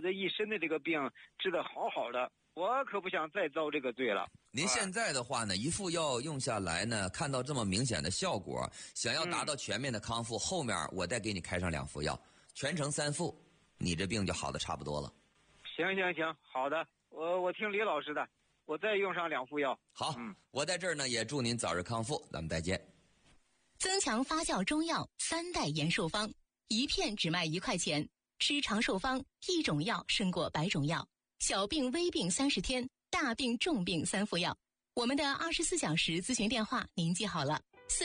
这一身的这个病治得好好的，我可不想再遭这个罪了。 您现在的话呢，一副药用下来呢，看到这么明显的效果，想要达到全面的康复，后面我再给你开上2副药，全程3副，你这病就好的差不多了。 行，好的，我听李老师的，我再用上2副药。 好，我在这儿呢也祝您早日康复，咱们再见。 增强发酵中药3代延寿方，1片只卖1块钱，吃长寿方，1种药胜过100种药，小病微病30天，大病重病3副药。我们的24小时咨询电话您记好了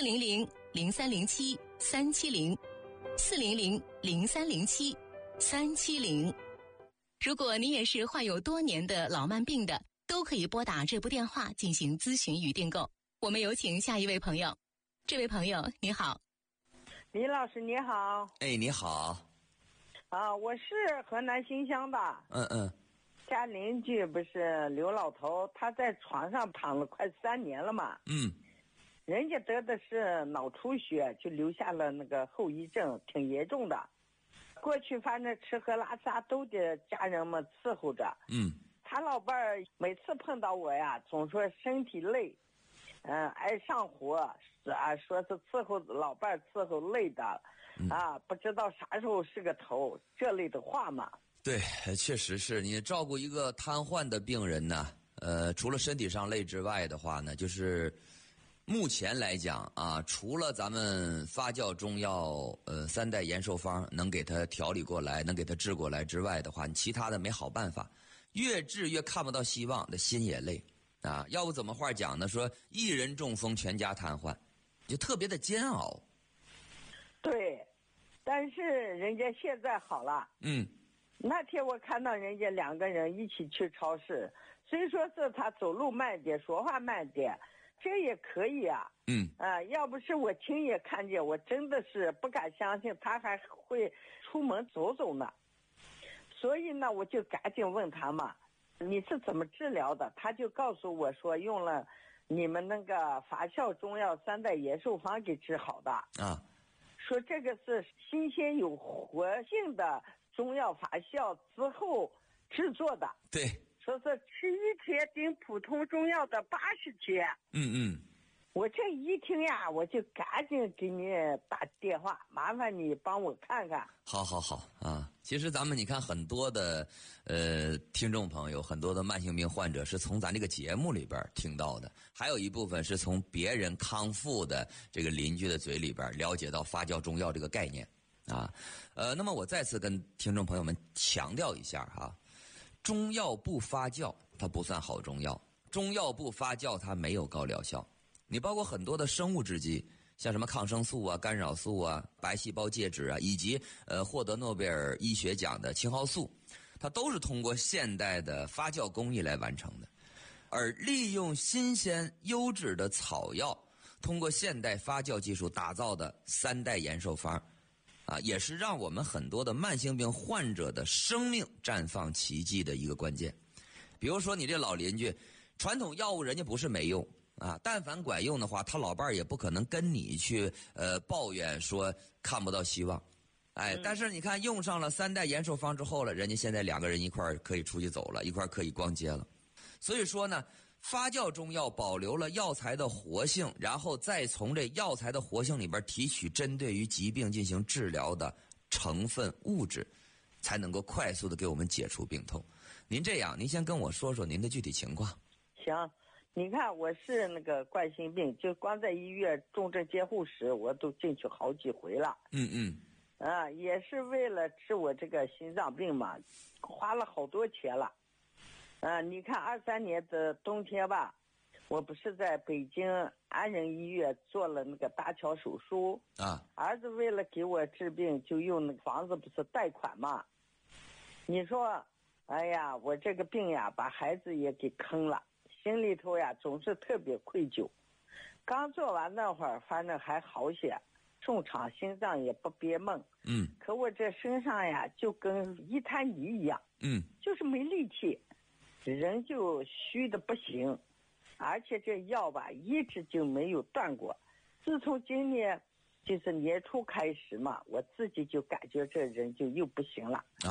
，400-0307-370，400-0307-370。如果您也是患有多年的老慢病的，都可以拨打这部电话进行咨询与订购。我们有请下一位朋友。这位朋友你好。 李老师你好。 哎，你好。 我是河南新乡的。家邻居不是刘老头，他在床上躺了快3年了嘛。人家得的是脑出血，就留下了那个后遗症，挺严重的。过去反正吃喝拉撒都得家人们伺候着。他老伴儿每次碰到我呀，总说身体累，爱上火，说是伺候老伴儿伺候累的，不知道啥时候是个头，这类的话嘛。 对，确实是你照顾一个瘫痪的病人呢，除了身体上累之外的话呢，就是目前来讲啊，除了咱们发酵中药3代延寿方能给他调理过来，能给他治过来之外的话，你其他的没好办法，越治越看不到希望，的心也累啊。要不怎么话讲呢？说一人中风全家瘫痪，就特别的煎熬。 对，但是人家现在好了。那天我看到人家2个人一起去超市，虽说是他走路慢点，说话慢点，这也可以啊。要不是我亲眼看见，我真的是不敢相信他还会出门走走呢。所以呢，我就赶紧问他嘛，你是怎么治疗的？他就告诉我说，用了你们那个发酵中药3代延寿方给治好的。说这个是新鲜有活性的中药发酵之后制作的。 对， 说是吃1天顶普通中药的80天。我这一听呀，我就赶紧给你打电话，麻烦你帮我看看。 好啊！其实咱们你看很多的听众朋友，很多的慢性病患者是从咱这个节目里边听到的，还有一部分是从别人康复的这个邻居的嘴里边了解到发酵中药这个概念啊。那么我再次跟听众朋友们强调一下哈，中药不发酵它不算好中药，中药不发酵它没有高疗效。你包括很多的生物制剂，像什么抗生素啊、干扰素啊、白细胞介质啊，以及获得诺贝尔医学奖的青蒿素，它都是通过现代的发酵工艺来完成的。而利用新鲜优质的草药，通过现代发酵技术打造的3代延寿方也是让我们很多的慢性病患者的生命绽放奇迹的一个关键。比如说你这老邻居，传统药物人家不是没用但凡管用的话，他老伴儿也不可能跟你去抱怨说看不到希望。但是你看用上了3代延寿方之后了，人家现在2个人一块儿可以出去走了，一块儿可以逛街了。所以说呢，发酵中药保留了药材的活性，然后再从这药材的活性里边提取针对于疾病进行治疗的成分物质，才能够快速的给我们解除病痛。您这样，您先跟我说说您的具体情况。 行，你看我是那个冠心病，就光在医院重症监护室我都进去好几回了。也是为了治我这个心脏病嘛，花了好多钱了。你看23年的冬天吧，我不是在北京安仁医院做了那个搭桥手术儿子为了给我治病，就用那个房子不是贷款嘛。你说哎呀，我这个病呀把孩子也给坑了，心里头呀总是特别愧疚。刚做完那会儿反正还好些，重场心脏也不憋闷。可我这身上呀就跟一滩泥一样。就是没力气，人就虚的不行，而且这药吧一直就没有断过。自从今年就是年初开始嘛，我自己就感觉这人就又不行了。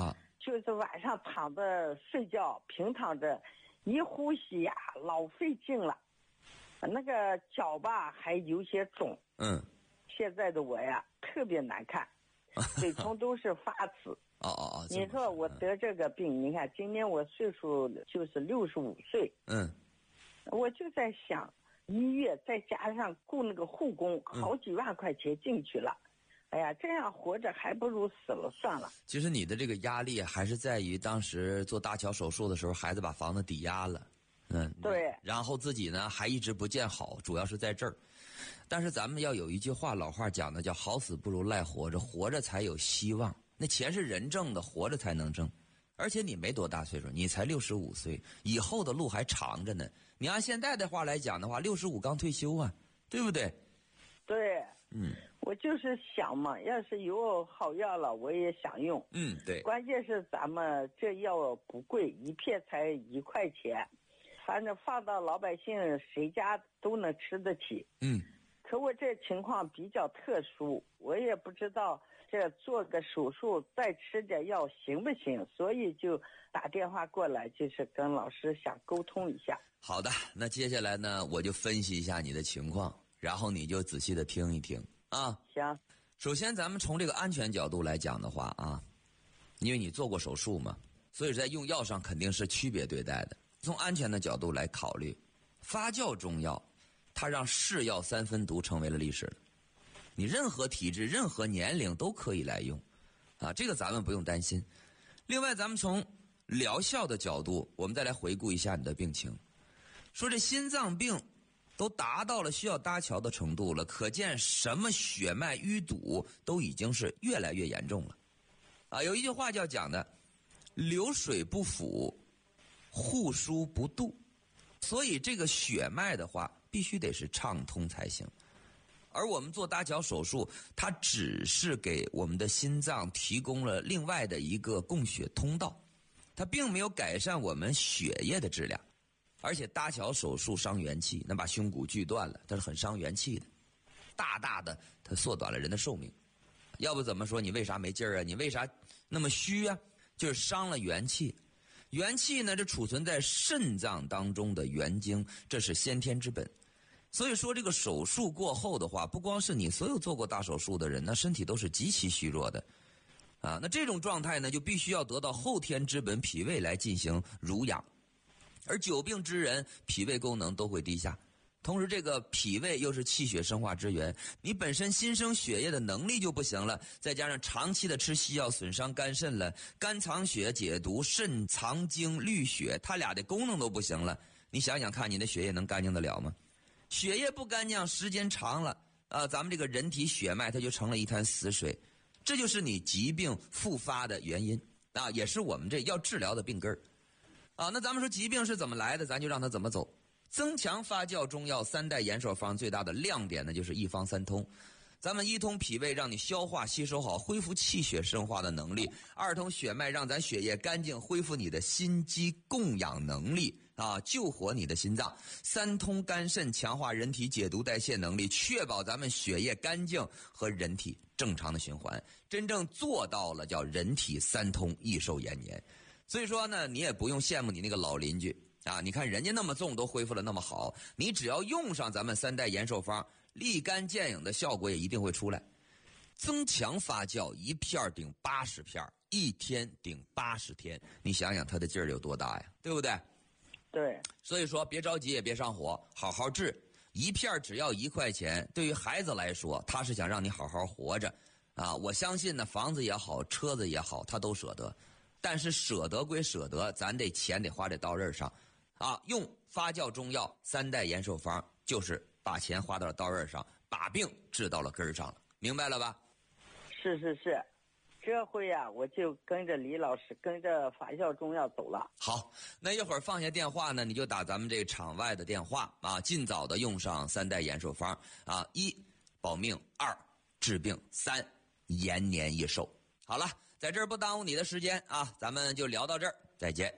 就是晚上躺着睡觉，平躺着，一呼吸呀，老费劲了，那个脚吧还有些肿。现在的我呀，特别难看，嘴唇都是发紫。你说我得这个病，你看今年我岁数就是65岁。我就在想，医院再加上雇那个护工，好几万块钱进去了。哎呀，这样活着还不如死了算了。 其实你的这个压力还是在于当时做搭桥手术的时候，孩子把房子抵押了。 对。 然后自己呢还一直不见好，主要是在这儿。但是咱们要有一句话，老话讲的叫好死不如赖活着，活着才有希望。那钱是人挣的，活着才能挣。而且你没多大岁数，你才65岁，以后的路还长着呢。你按现在的话来讲的话，65刚退休啊，对不对？ 对。我就是想嘛，要是有好药了，我也想用。 对。 关键是咱们这药不贵，一片才1块钱，反正放到老百姓谁家都能吃得起。可我这情况比较特殊，我也不知道这做个手术再吃点药行不行，所以就打电话过来，就是跟老师想沟通一下。 好的，那接下来呢，我就分析一下你的情况，然后你就仔细的听一听啊。 行。 首先咱们从这个安全角度来讲的话啊，因为你做过手术嘛，所以在用药上肯定是区别对待的。从安全的角度来考虑，发酵中药它让是药3分毒成为了历史了，你任何体质任何年龄都可以来用啊，这个咱们不用担心。另外咱们从疗效的角度，我们再来回顾一下你的病情，说这心脏病都达到了需要搭桥的程度了，可见什么血脉淤堵都已经是越来越严重了啊。有一句话叫讲的流水不腐，户枢不渡，所以这个血脉的话必须得是畅通才行。而我们做搭桥手术，它只是给我们的心脏提供了另外的一个供血通道，它并没有改善我们血液的质量。而且搭桥手术伤元气，那把胸骨锯断了，它是很伤元气的，大大的它缩短了人的寿命。要不怎么说你为啥没劲儿啊？你为啥那么虚啊？就是伤了元气。元气呢，这储存在肾脏当中的元精，这是先天之本。所以说这个手术过后的话，不光是你所有做过大手术的人，那身体都是极其虚弱的啊。那这种状态呢，就必须要得到后天之本脾胃来进行濡养。而久病之人，脾胃功能都会低下，同时这个脾胃又是气血生化之源，你本身新生血液的能力就不行了，再加上长期的吃西药损伤肝肾了，肝藏血解毒，肾藏精滤血，它俩的功能都不行了，你想想看，你的血液能干净得了吗？血液不干净，时间长了啊，咱们这个人体血脉它就成了一滩死水，这就是你疾病复发的原因啊，也是我们这要治疗的病根儿。啊，那咱们说疾病是怎么来的，咱就让它怎么走。增强发酵中药3代延寿方最大的亮点呢，就是一方三通。咱们一通脾胃，让你消化吸收好，恢复气血生化的能力；二通血脉，让咱血液干净，恢复你的心肌供氧能力啊，救活你的心脏；三通肝肾，强化人体解毒代谢能力，确保咱们血液干净和人体正常的循环，真正做到了叫人体三通，益寿延年。所以说呢，你也不用羡慕你那个老邻居啊！你看人家那么重都恢复了那么好，你只要用上咱们3代延寿方，立竿见影的效果也一定会出来。增强发酵，1片顶80片，1天顶80天，你想想它的劲儿有多大呀，对不对？ 对。 所以说别着急也别上火，好好治。1片只要1块钱，对于孩子来说，他是想让你好好活着啊！我相信呢，房子也好，车子也好，他都舍得。但是舍得归舍得，咱这钱得花在刀刃上，啊，用发酵中药3代延寿方，就是把钱花到了刀刃上，把病治到了根儿上了，明白了吧？ 是，这回呀，我就跟着李老师，跟着发酵中药走了。 好，那一会儿放下电话呢，你就打咱们这个场外的电话啊，尽早的用上3代延寿方啊，1保命，2治病，3延年益寿。好了。在这儿不耽误你的时间啊，咱们就聊到这儿，再见。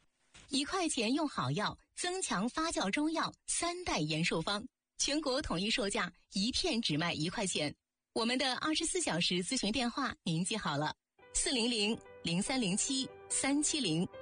1块钱用好药，增强发酵中药3代延寿方，全国统一售价1片只卖1块钱。我们的24小时咨询电话您记好了，400-0307 370